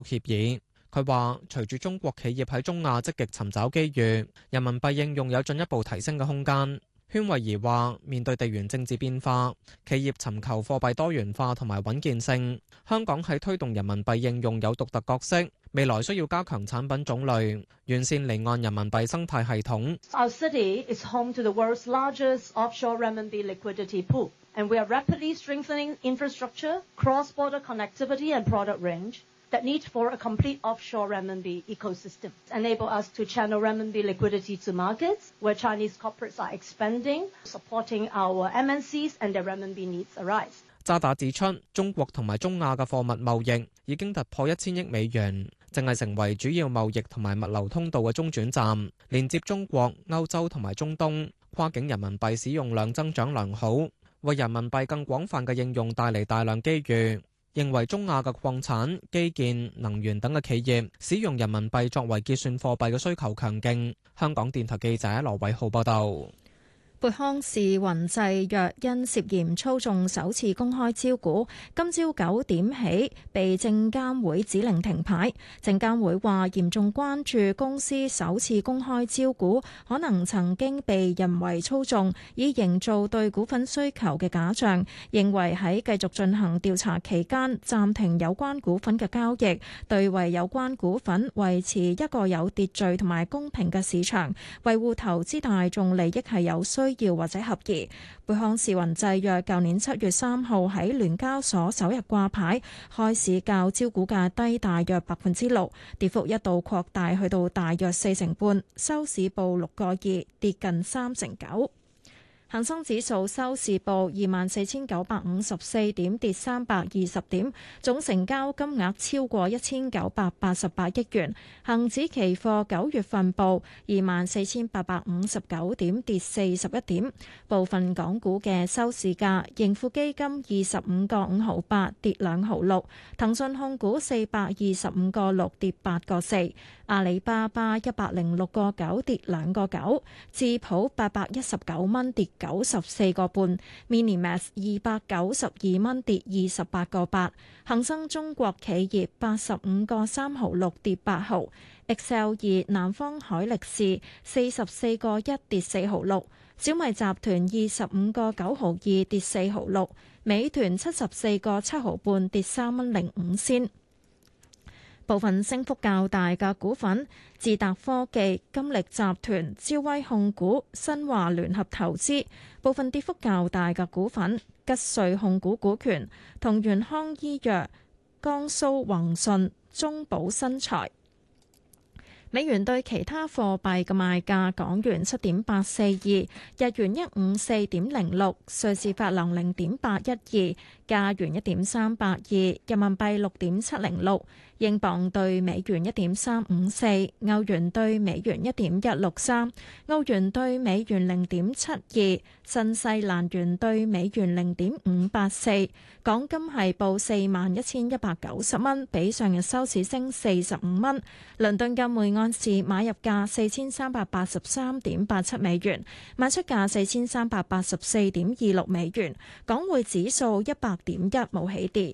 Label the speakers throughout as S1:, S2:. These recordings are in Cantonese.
S1: 協議。佢話：隨住中國企業喺中亞積極尋找機遇，人民幣應用有進一步提升嘅空間。禤惠儀話：面對地緣政治變化，企業尋求貨幣多元化同埋穩健性。香港喺推動人民幣應用有獨特角色，未來需要加強產品種類，完善離岸人民幣生態系統。
S2: Our city is home to the world's largest offshore renminbi liquidity pool, and we are rapidly strengthening infrastructure, cross-border connectivity and product range.That need for a complete offshore renminbi ecosystem enable us to channel renminbi liquidity to markets where Chinese corporates are expanding, supporting our MNCs and their renminbi needs arise.
S1: 渣打指出，中國同埋中亞嘅貨物貿易已經突破1000億美元，正係成為主要貿易同埋物流通道嘅中轉站，連接中國、歐洲同埋中東。跨境人民幣使用量增長良好，為人民幣更廣泛嘅應用帶嚟大量機遇。認為中亞嘅礦產、基建、能源等嘅企業使用人民幣作為結算貨幣嘅需求強勁。香港電台記者羅偉浩報道。
S3: 貝康士雲製藥因涉嫌操縱首次公開招股，今朝9點起被證監會指令停牌。證監會話嚴重關注公司首次公開招股可能曾經被人為操縱，以營造對股份需求嘅假象，認為喺繼續進行調查期間暫停有關股份嘅交易，對為有關股份維持一個有秩序同埋公平嘅市場，維護投資大眾利益係有需要或者合宜。貝康士雲製藥舊年7月3號喺聯交所首日掛牌，開市較招股價低大約6%，跌幅一度擴大去到大約4成半，收市報6個2，跌近3成9。恒生指數收市報24,954點，跌320點，總成交金額超過1988億元。恒指期貨9月份報24,859點，跌41點。部分港股嘅收市價：盈富基金25個5毫8，跌2毫6；騰訊控股425個6，跌8個4；阿里巴巴106個9，跌2個9；智普819蚊，跌94個半，Minimax 292蚊，跌28個8，恒生中國企業85個3毫6，跌8毫，XL2 南方海力士44個1，跌4毫6，小米集團25個9毫2，跌4毫6，美團74個7毫半，跌3蚊05仙。部分升幅較大嘅股份：智達科技、金力集團、招威控股、新華聯合投資。部分跌幅較大嘅股份：吉瑞控股股權、同源康醫藥、江蘇宏信、中寶新材。美元對其他貨幣嘅賣價：港元7.842，日元154.06，瑞士法郎0.812，加元1.382，人民幣6.706。英鎊對美元1.354，歐元對美元1.163，澳元對美元0.72，新西蘭元對美元0.584。港金係報41,190蚊，比上日收市升45蚊。倫敦金每盎司買入價4383.87美元，賣出價4384.26美元。港匯指數100.1，冇起跌。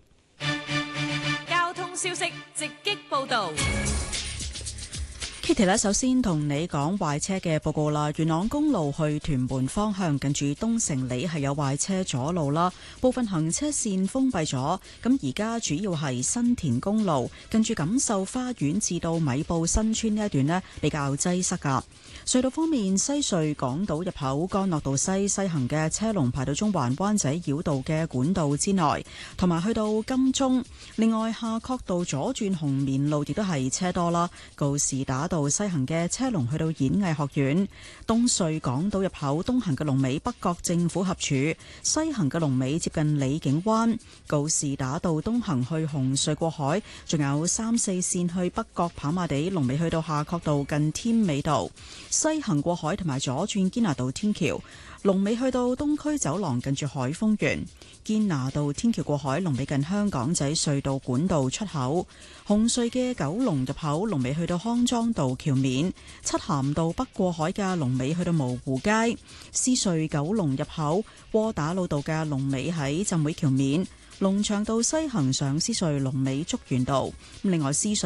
S4: 消息直擊報道。
S5: Kitty 首先同你講壞車嘅報告啦。元朗公路去屯門方向近住東城里係有壞車阻路啦，部分行車線封閉咗。咁而家主要係新田公路近住錦繡花園至到米埔新村呢一段呢比較擠塞噶。隧道方面，西隧港島入口干諾道西行嘅車龍排到中環灣仔繞道嘅管道之內，同埋去到金鐘。另外，夏慤道左轉紅棉路亦都係車多啦。告士打道西行嘅車龍去到演藝學院。東隧港島入口東行嘅龍尾北角政府合署，西行嘅龍尾接近李景灣。告士打道東行去紅隧過海，仲有3、4線去北角跑馬地龍尾去到夏慤道近添美道。西行過海同埋左轉堅拿道天橋，龍尾去到東區走廊近住海豐園。堅拿道天橋過海龍尾近香港仔隧道管道出口。紅隧嘅九龍入口龍尾去到康莊道橋面。漆咸道北過海嘅龍尾去到蕪湖街。獅隧九龍入口窩打老道嘅龍尾喺浸會橋面。 龍翔道西行上獅隧龍尾竹園道。另外獅隧